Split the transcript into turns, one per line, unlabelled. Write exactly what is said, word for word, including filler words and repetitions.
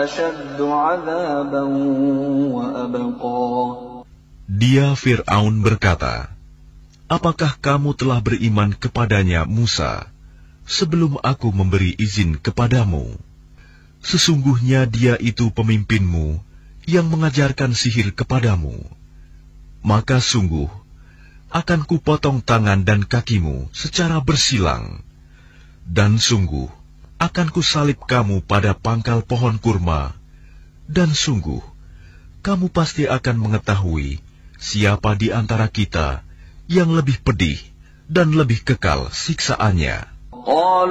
أَشَدُّ عَذَابًا وَأَبْقَى.
Dia Fir'aun berkata, apakah kamu telah beriman kepadanya Musa sebelum aku memberi izin kepadamu? Sesungguhnya dia itu pemimpinmu yang mengajarkan sihir kepadamu. Maka sungguh akan kupotong tangan dan kakimu secara bersilang, dan sungguh akan kusalib kamu pada pangkal pohon kurma, dan sungguh kamu pasti akan mengetahui siapa di antara kita yang lebih pedih dan lebih kekal siksaannya.